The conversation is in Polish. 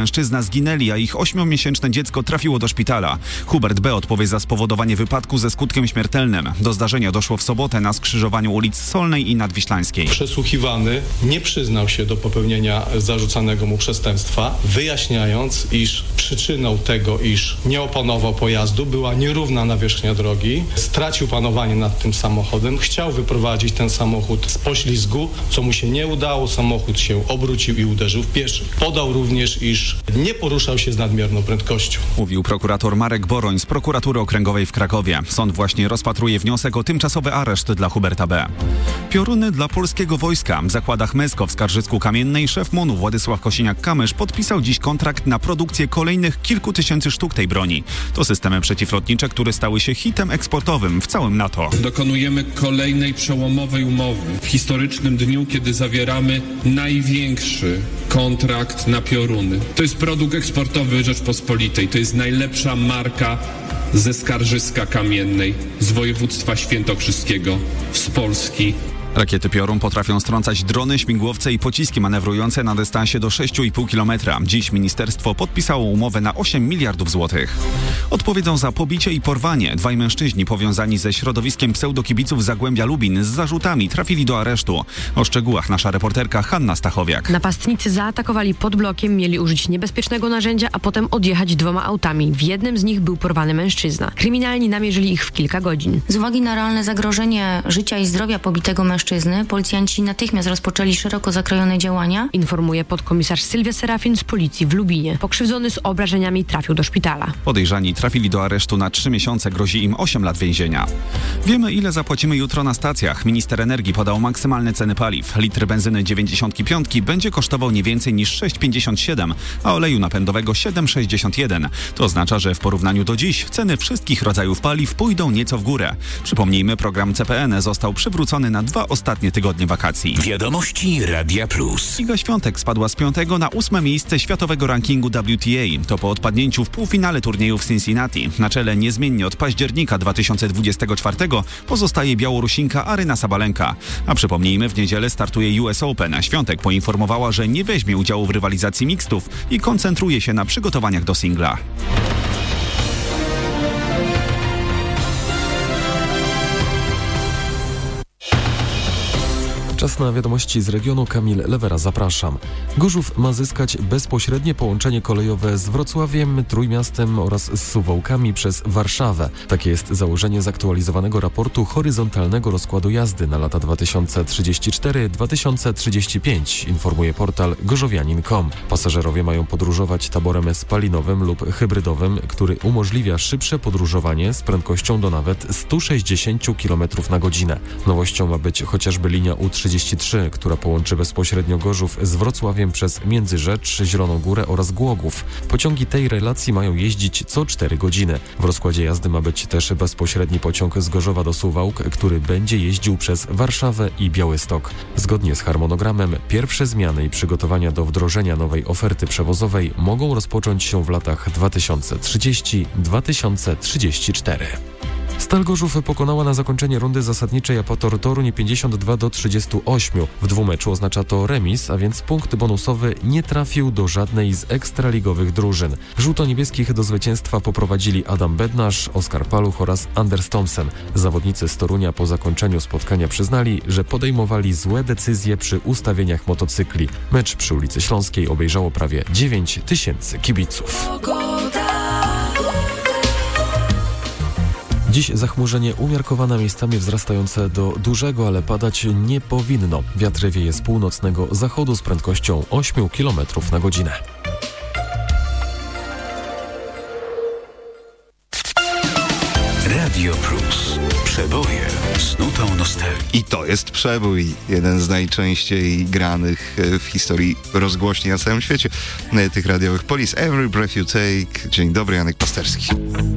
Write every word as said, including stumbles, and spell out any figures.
mężczyzna zginęli, a ich ośmiomiesięczne dziecko trafiło do szpitala. Hubert B. odpowie za spowodowanie wypadku ze skutkiem śmiertelnym. Do zdarzenia doszło w sobotę na skrzyżowaniu ulic Solnej i Nadwiślańskiej. Przesłuchiwany nie przyznał się do popełnienia zarzucanego mu przestępstwa, wyjaśniając, iż przyczyną tego, iż nie opanował pojazdu, była nierówna nawierzchnia drogi, stracił panowanie nad tym samochodem, chciał wyprowadzić ten samochód z poślizgu, co mu się nie udało, samochód się obrócił i uderzył w pieszych. Podał również, iż nie poruszał się z nadmierną prędkością. Mówił prokurator Marek Boroń z Prokuratury Okręgowej w Krakowie. Sąd właśnie rozpatruje wniosek o tymczasowy areszt dla Huberta B. Pioruny dla polskiego wojska. W zakładach Mesko w Skarżysku-Kamiennej szef M O N-u Władysław Kosiniak-Kamysz podpisał dziś kontrakt na produkcję kolejnych kilku tysięcy sztuk tej broni. To systemy przeciwlotnicze, które stały się hitem eksportowym w całym NATO. Dokonujemy kolejnej przełomowej umowy w historycznym dniu, kiedy zawieramy największy kontrakt na pioruny. To jest produkt eksportowy Rzeczpospolitej. To jest najlepsza marka ze Skarżyska Kamiennej, z województwa świętokrzyskiego, z Polski. Rakiety Piorun potrafią strącać drony, śmigłowce i pociski manewrujące na dystansie do sześć i pół kilometra. Dziś ministerstwo podpisało umowę na osiem miliardów złotych. Odpowiedzą za pobicie i porwanie. Dwaj mężczyźni powiązani ze środowiskiem pseudokibiców Zagłębia Lubin z zarzutami trafili do aresztu. O szczegółach nasza reporterka Hanna Stachowiak. Napastnicy zaatakowali pod blokiem, mieli użyć niebezpiecznego narzędzia, a potem odjechać dwoma autami. W jednym z nich był porwany mężczyzna. Kryminalni namierzyli ich w kilka godzin. Z uwagi na realne zagrożenie życia i zdrowia pobitego mężczyzny, policjanci natychmiast rozpoczęli szeroko zakrojone działania. Informuje podkomisarz Sylwia Serafin z policji w Lubinie. Pokrzywdzony z obrażeniami trafił do szpitala. Podejrzani trafili do aresztu na trzy miesiące, grozi im osiem lat więzienia. Wiemy, ile zapłacimy jutro na stacjach. Minister energii podał maksymalne ceny paliw. Litr benzyny dziewięćdziesiąt pięć będzie kosztował nie więcej niż sześć pięćdziesiąt siedem, a oleju napędowego siedem sześćdziesiąt jeden. To oznacza, że w porównaniu do dziś ceny wszystkich rodzajów paliw pójdą nieco w górę. Przypomnijmy, program C P N został przywrócony na dwa ostatnie tygodnie wakacji. Wiadomości Radia Plus. Iga Świątek spadła z piątego na ósme miejsce światowego rankingu W T A. To po odpadnięciu w półfinale turnieju w Cincinnati. Na czele niezmiennie od października dwa tysiące dwudziestego czwartego pozostaje Białorusinka Aryna Sabalenka. A przypomnijmy, w niedzielę startuje U S Open. Świątek poinformowała, że nie weźmie udziału w rywalizacji mixtów i koncentruje się na przygotowaniach do singla. Czas na wiadomości z regionu. Kamil Lewera, zapraszam. Gorzów ma zyskać bezpośrednie połączenie kolejowe z Wrocławiem, Trójmiastem oraz z Suwałkami przez Warszawę. Takie jest założenie zaktualizowanego raportu horyzontalnego rozkładu jazdy na lata dwa tysiące trzydziesty czwarty do dwa tysiące trzydziestego piątego, informuje portal gorzowianin kropka com. Pasażerowie mają podróżować taborem spalinowym lub hybrydowym, który umożliwia szybsze podróżowanie z prędkością do nawet sto sześćdziesiąt kilometrów na godzinę. Nowością ma być chociażby linia U trzydzieści trzy, która połączy bezpośrednio Gorzów z Wrocławiem przez Międzyrzecz, Zieloną Górę oraz Głogów. Pociągi tej relacji mają jeździć co cztery godziny. W rozkładzie jazdy ma być też bezpośredni pociąg z Gorzowa do Suwałk, który będzie jeździł przez Warszawę i Białystok. Zgodnie z harmonogramem pierwsze zmiany i przygotowania do wdrożenia nowej oferty przewozowej mogą rozpocząć się w latach dwa tysiące trzydziestym do dwa tysiące trzydziestego czwartego. Stal Gorzów pokonała na zakończenie rundy zasadniczej Apotor Toruń pięćdziesiąt dwa do trzydziestu ośmiu. W dwumeczu oznacza to remis, a więc punkt bonusowy nie trafił do żadnej z ekstraligowych drużyn. Żółto-niebieskich do zwycięstwa poprowadzili Adam Bednarz, Oskar Paluch oraz Anders Thompson. Zawodnicy z Torunia po zakończeniu spotkania przyznali, że podejmowali złe decyzje przy ustawieniach motocykli. Mecz przy ulicy Śląskiej obejrzało prawie dziewięć tysięcy kibiców. Dziś zachmurzenie umiarkowane, miejscami wzrastające do dużego, ale padać nie powinno. Wiatr wieje z północnego zachodu z prędkością osiem kilometrów na godzinę. Radio Plus. Przeboje z nutą nostalgii. I to jest przebój. Jeden z najczęściej granych w historii rozgłośni na całym świecie tych radiowych. Police, Every Breath You Take. Dzień dobry, Janek Pasterski.